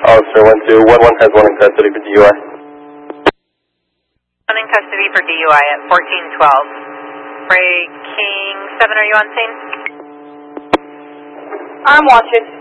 Officer 1-2, 1-1 has 1 in custody for DUI. 1 in custody for DUI at 1412. Breaking 7, are you on scene? I'm watching.